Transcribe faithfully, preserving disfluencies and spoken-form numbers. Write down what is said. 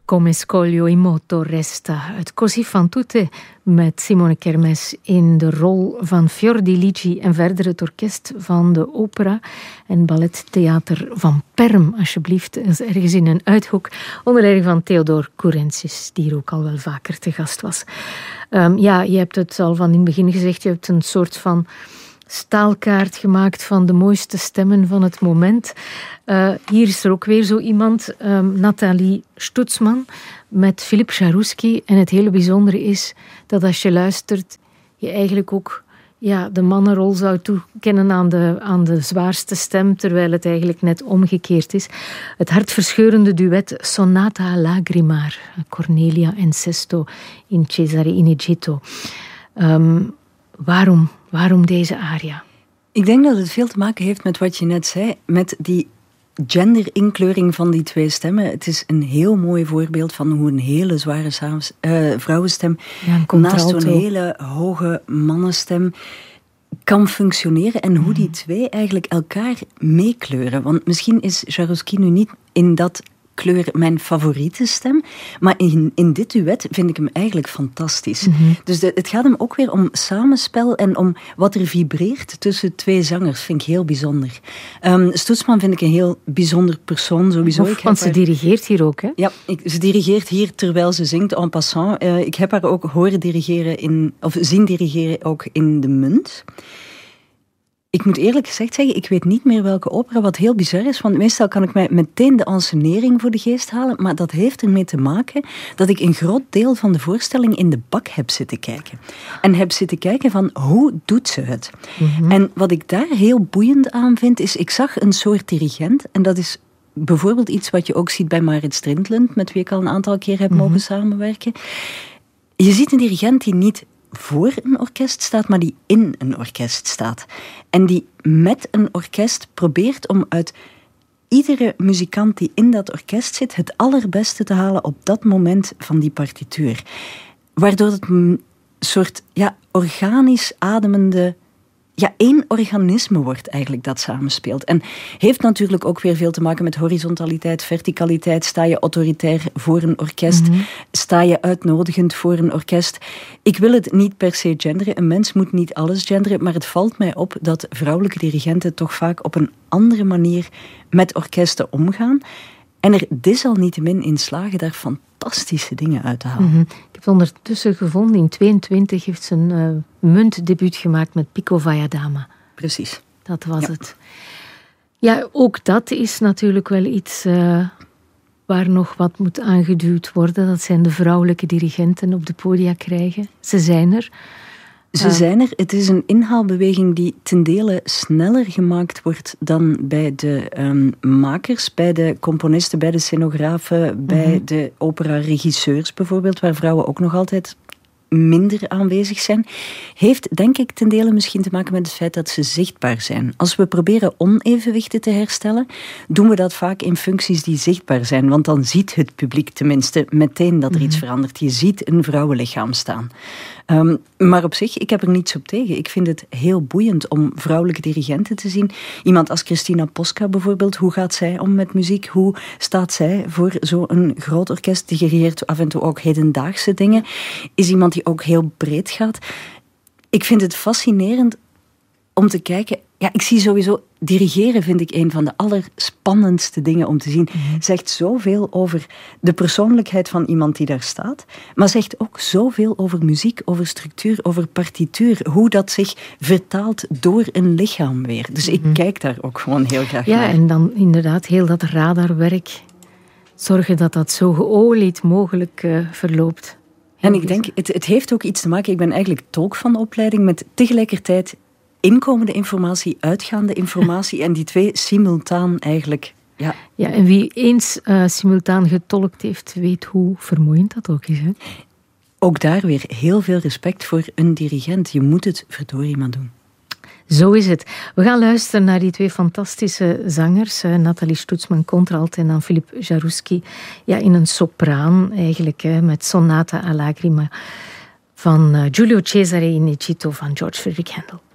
Come scoglio in moto resta uit Così fan tutte met Simone Kermes in de rol van Fior di Ligi en verder het orkest van de opera en ballettheater van Perm, alsjeblieft, ergens in een uithoek, onder leiding van Theodor Courensis, die hier ook al wel vaker te gast was. Um, ja, je hebt het al van in het begin gezegd, je hebt een soort van staalkaart gemaakt van de mooiste stemmen van het moment. Uh, hier is er ook weer zo iemand, um, Nathalie Stutzmann, met Philippe Jarouski. En het hele bijzondere is dat als je luistert, je eigenlijk ook ja, de mannenrol zou toekennen aan de, aan de zwaarste stem, terwijl het eigenlijk net omgekeerd is. Het hartverscheurende duet Sonata Lagrimar, Cornelia en Sesto in Cesare in Egitto. Um, waarom, waarom deze aria? Ik denk dat het veel te maken heeft met wat je net zei, met die genderinkleuring van die twee stemmen. Het is een heel mooi voorbeeld van hoe een hele zware saams, uh, vrouwenstem ja, naast zo'n hele hoge mannenstem kan functioneren en hoe die twee eigenlijk elkaar meekleuren. Want misschien is Jarouski nu niet in dat kleur mijn favoriete stem, maar in, in dit duet vind ik hem eigenlijk fantastisch. Mm-hmm. Dus de, het gaat hem ook weer om samenspel en om wat er vibreert tussen twee zangers, vind ik heel bijzonder. Um, Stutzmann vind ik een heel bijzonder persoon, sowieso. Of, want ze haar... dirigeert hier ook, hè? Ja, ik, ze dirigeert hier terwijl ze zingt, en passant. Uh, ik heb haar ook horen dirigeren, in, of zien dirigeren ook in De Munt. Ik moet eerlijk gezegd zeggen, ik weet niet meer welke opera, wat heel bizar is, want meestal kan ik mij meteen de ensenering voor de geest halen, maar dat heeft ermee te maken dat ik een groot deel van de voorstelling in de bak heb zitten kijken. En heb zitten kijken van, hoe doet ze het? Mm-hmm. En wat ik daar heel boeiend aan vind, is, ik zag een soort dirigent, en dat is bijvoorbeeld iets wat je ook ziet bij Marit Strindlund, met wie ik al een aantal keer heb mm-hmm. mogen samenwerken. Je ziet een dirigent die niet voor een orkest staat, maar die in een orkest staat. En die met een orkest probeert om uit iedere muzikant die in dat orkest zit het allerbeste te halen op dat moment van die partituur. Waardoor het een soort ja, organisch ademende, ja, één organisme wordt eigenlijk dat samenspeelt. En heeft natuurlijk ook weer veel te maken met horizontaliteit, verticaliteit. Sta je autoritair voor een orkest? Mm-hmm. Sta je uitnodigend voor een orkest? Ik wil het niet per se genderen. Een mens moet niet alles genderen, maar het valt mij op dat vrouwelijke dirigenten toch vaak op een andere manier met orkesten omgaan. En er desalniettemin in slagen daar fantastische dingen uit te halen. Mm-hmm. Ik heb het ondertussen gevonden. In tweeëntwintig heeft ze een uh, muntdebuut gemaakt met Pico Valladama. Precies. Dat was ja. het. Ja, ook dat is natuurlijk wel iets uh, waar nog wat moet aangeduwd worden. Dat zijn de vrouwelijke dirigenten op de podia krijgen. Ze zijn er. Ze uh, zijn er. Het is een inhaalbeweging die ten dele sneller gemaakt wordt dan bij de um, makers, bij de componisten, bij de scenografen, uh-huh. bij de opera-regisseurs bijvoorbeeld, waar vrouwen ook nog altijd minder aanwezig zijn, heeft denk ik ten dele misschien te maken met het feit dat ze zichtbaar zijn. Als we proberen onevenwichten te herstellen, doen we dat vaak in functies die zichtbaar zijn, want dan ziet het publiek tenminste meteen dat er iets verandert. Je ziet een vrouwenlichaam staan. Um, maar op zich, ik heb er niets op tegen. Ik vind het heel boeiend om vrouwelijke dirigenten te zien. Iemand als Christina Posca bijvoorbeeld, hoe gaat zij om met muziek? Hoe staat zij voor zo'n groot orkest? Die dirigeert af en toe ook hedendaagse dingen. Is iemand die ook heel breed gaat. Ik vind het fascinerend om te kijken. Ja, ik zie sowieso, dirigeren vind ik een van de allerspannendste dingen om te zien. Mm-hmm. Zegt zoveel over de persoonlijkheid van iemand die daar staat, maar zegt ook zoveel over muziek, over structuur, over partituur, hoe dat zich vertaalt door een lichaam weer. Dus mm-hmm. ik kijk daar ook gewoon heel graag ja, naar. Ja, en dan inderdaad heel dat radarwerk, zorgen dat dat zo geolied mogelijk uh, verloopt. En ik denk, het, het heeft ook iets te maken, ik ben eigenlijk tolk van de opleiding, met tegelijkertijd inkomende informatie, uitgaande informatie en die twee simultaan eigenlijk. Ja, ja en wie eens uh, simultaan getolkt heeft, weet hoe vermoeiend dat ook is. Hè? Ook daar weer heel veel respect voor een dirigent. Je moet het verdorie maar doen. Zo is het. We gaan luisteren naar die twee fantastische zangers. Uh, Nathalie Stutzmann, contralt, en dan Philippe Jarouski. Ja, in een sopraan eigenlijk, hè, met Sonata a Lagrima van uh, Giulio Cesare in Egitto van George Frederick Handel.